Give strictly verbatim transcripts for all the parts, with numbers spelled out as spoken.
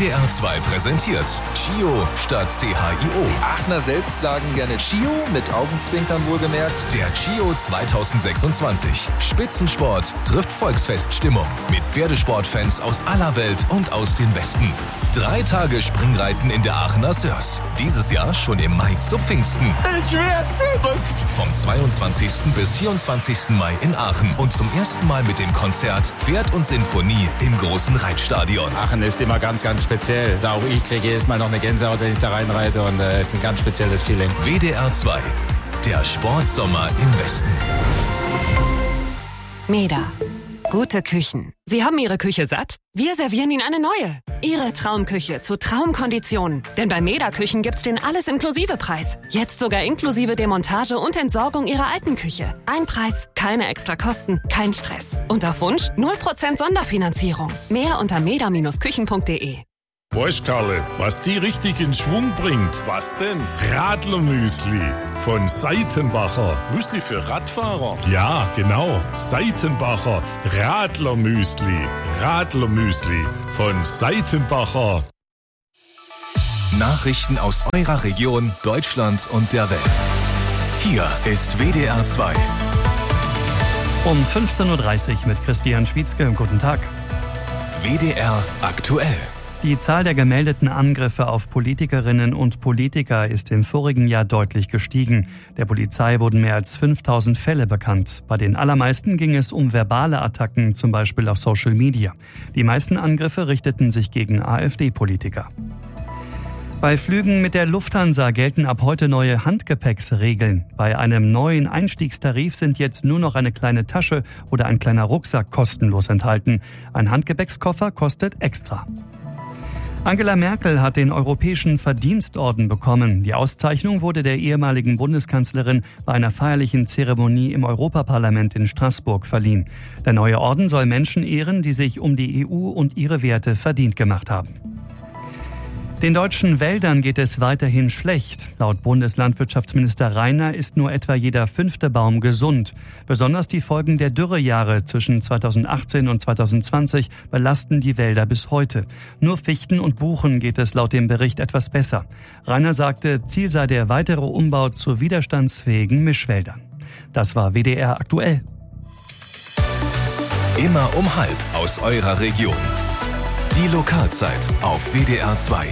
D R zwei präsentiert Chio statt C H I O. Die Aachener selbst sagen gerne Chio, mit Augenzwinkern wohlgemerkt. Der Chio zweitausendsechsundzwanzig. Spitzensport trifft Volksfeststimmung mit Pferdesportfans aus aller Welt und aus dem Westen. Drei Tage Springreiten in der Aachener Sörs. Dieses Jahr schon im Mai zu Pfingsten. Ich wär verrückt. Vom zweiundzwanzigsten bis vierundzwanzigsten Mai in Aachen. Und zum ersten Mal mit dem Konzert Pferd und Sinfonie im großen Reitstadion. Aachen ist immer ganz, ganz speziell. Da auch ich kriege jedes Mal noch eine Gänsehaut, wenn ich da reinreite. Und es äh, ist ein ganz spezielles Feeling. W D R zwei. Der Sportsommer im Westen. Meda. Gute Küchen. Sie haben Ihre Küche satt? Wir servieren Ihnen eine neue. Ihre Traumküche zu Traumkonditionen. Denn bei Meda Küchen gibt's den Alles-Inklusive-Preis. Jetzt sogar inklusive Demontage und Entsorgung Ihrer alten Küche. Ein Preis, keine extra Kosten, kein Stress. Und auf Wunsch null Prozent Sonderfinanzierung. Mehr unter meda Küchen punkt de. Weißt Karle, was die richtig in Schwung bringt? Was denn? Radlermüsli von Seitenbacher. Müsli für Radfahrer? Ja, genau. Seitenbacher Radlermüsli. Radlermüsli von Seitenbacher. Nachrichten aus eurer Region, Deutschland und der Welt. Hier ist W D R zwei. Um fünfzehn Uhr dreißig mit Christian Schwietzke. Guten Tag. W D R aktuell. Die Zahl der gemeldeten Angriffe auf Politikerinnen und Politiker ist im vorigen Jahr deutlich gestiegen. Der Polizei wurden mehr als fünftausend Fälle bekannt. Bei den allermeisten ging es um verbale Attacken, zum Beispiel auf Social Media. Die meisten Angriffe richteten sich gegen AfD-Politiker. Bei Flügen mit der Lufthansa gelten ab heute neue Handgepäcksregeln. Bei einem neuen Einstiegstarif sind jetzt nur noch eine kleine Tasche oder ein kleiner Rucksack kostenlos enthalten. Ein Handgepäckskoffer kostet extra. Angela Merkel hat den Europäischen Verdienstorden bekommen. Die Auszeichnung wurde der ehemaligen Bundeskanzlerin bei einer feierlichen Zeremonie im Europaparlament in Straßburg verliehen. Der neue Orden soll Menschen ehren, die sich um die E U und ihre Werte verdient gemacht haben. Den deutschen Wäldern geht es weiterhin schlecht. Laut Bundeslandwirtschaftsminister Rainer ist nur etwa jeder fünfte Baum gesund. Besonders die Folgen der Dürrejahre zwischen zweitausendachtzehn und zweitausendzwanzig belasten die Wälder bis heute. Nur Fichten und Buchen geht es laut dem Bericht etwas besser. Rainer sagte, Ziel sei der weitere Umbau zu widerstandsfähigen Mischwäldern. Das war W D R aktuell. Immer um halb aus eurer Region. Die Lokalzeit auf W D R zwei.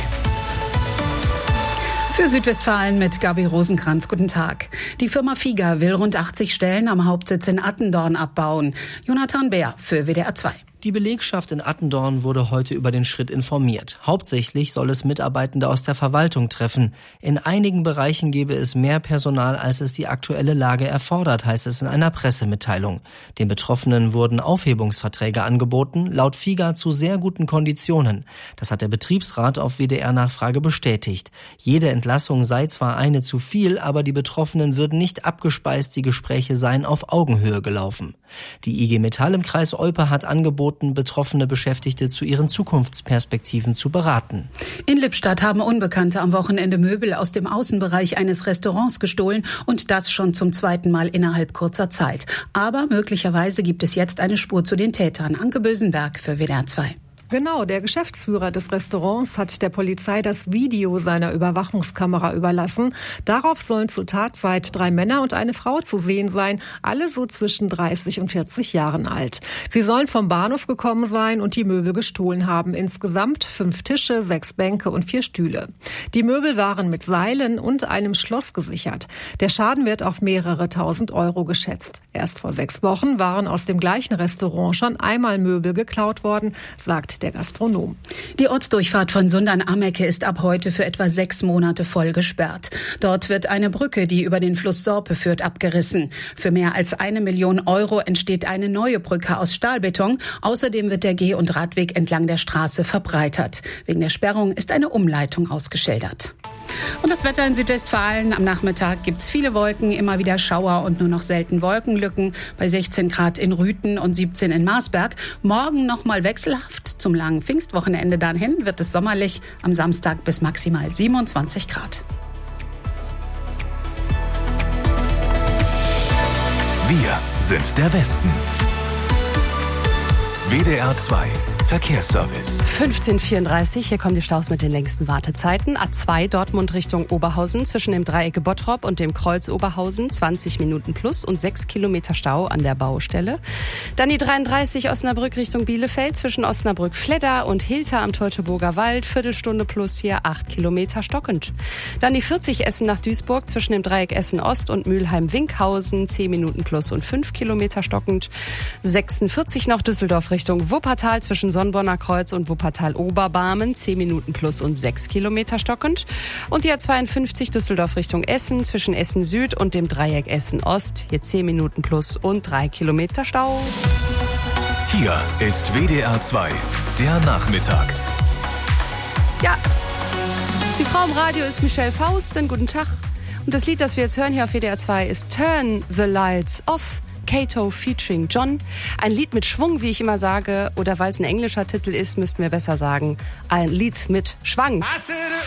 Für Südwestfalen mit Gabi Rosenkranz. Guten Tag. Die Firma Figa will rund achtzig Stellen am Hauptsitz in Attendorn abbauen. Jonathan Bär für W D R zwei. Die Belegschaft in Attendorn wurde heute über den Schritt informiert. Hauptsächlich soll es Mitarbeitende aus der Verwaltung treffen. In einigen Bereichen gebe es mehr Personal, als es die aktuelle Lage erfordert, heißt es in einer Pressemitteilung. Den Betroffenen wurden Aufhebungsverträge angeboten, laut Figa zu sehr guten Konditionen. Das hat der Betriebsrat auf W D R-Nachfrage bestätigt. Jede Entlassung sei zwar eine zu viel, aber die Betroffenen würden nicht abgespeist, die Gespräche seien auf Augenhöhe gelaufen. Die I G Metall im Kreis Olpe hat angeboten, betroffene Beschäftigte zu ihren Zukunftsperspektiven zu beraten. In Lippstadt haben Unbekannte am Wochenende Möbel aus dem Außenbereich eines Restaurants gestohlen und das schon zum zweiten Mal innerhalb kurzer Zeit. Aber möglicherweise gibt es jetzt eine Spur zu den Tätern. Anke Bösenberg für W D R zwei. Genau, der Geschäftsführer des Restaurants hat der Polizei das Video seiner Überwachungskamera überlassen. Darauf sollen zur Tatzeit drei Männer und eine Frau zu sehen sein, alle so zwischen dreißig und vierzig Jahren alt. Sie sollen vom Bahnhof gekommen sein und die Möbel gestohlen haben. Insgesamt fünf Tische, sechs Bänke und vier Stühle. Die Möbel waren mit Seilen und einem Schloss gesichert. Der Schaden wird auf mehrere tausend Euro geschätzt. Erst vor sechs Wochen waren aus dem gleichen Restaurant schon einmal Möbel geklaut worden, sagt der Gastronom. Die Ortsdurchfahrt von Sundern-Amecke ist ab heute für etwa sechs Monate voll gesperrt. Dort wird eine Brücke, die über den Fluss Sorpe führt, abgerissen. Für mehr als eine Million Euro entsteht eine neue Brücke aus Stahlbeton. Außerdem wird der Geh- und Radweg entlang der Straße verbreitert. Wegen der Sperrung ist eine Umleitung ausgeschildert. Und das Wetter in Südwestfalen. Am Nachmittag gibt's viele Wolken, immer wieder Schauer und nur noch selten Wolkenlücken. Bei sechzehn Grad in Rüthen und siebzehn in Marsberg. Morgen nochmal wechselhaft. Zum langen Pfingstwochenende dann hin wird es sommerlich. Am Samstag bis maximal siebenundzwanzig Grad. Wir sind der Westen. W D R zwei Verkehrsservice. fünfzehn Uhr vierunddreißig, hier kommen die Staus mit den längsten Wartezeiten. A zwei Dortmund Richtung Oberhausen zwischen dem Dreieck Bottrop und dem Kreuz Oberhausen, zwanzig Minuten plus und sechs Kilometer Stau an der Baustelle. Dann die dreiunddreißig Osnabrück Richtung Bielefeld zwischen Osnabrück-Fledder und Hilter am Teutoburger Wald, Viertelstunde plus hier acht Kilometer stockend. Dann die vierzig Essen nach Duisburg zwischen dem Dreieck Essen Ost und Mülheim-Winkhausen, zehn Minuten plus und fünf Kilometer stockend. sechsundvierzig nach Düsseldorf Richtung Wuppertal zwischen Sonnborner Kreuz und Wuppertal-Oberbarmen, zehn Minuten plus und sechs Kilometer stockend. Und die A zweiundfünfzig Düsseldorf Richtung Essen zwischen Essen Süd und dem Dreieck Essen Ost, hier zehn Minuten plus und drei Kilometer Stau. Hier ist W D R zwei, der Nachmittag. Ja, die Frau im Radio ist Michelle Faust, einen guten Tag. Und das Lied, das wir jetzt hören hier auf W D R zwei, ist Turn the Lights Off. Kato featuring John. Ein Lied mit Schwung, wie ich immer sage, oder weil es ein englischer Titel ist, müssten wir besser sagen, ein Lied mit Schwang. I said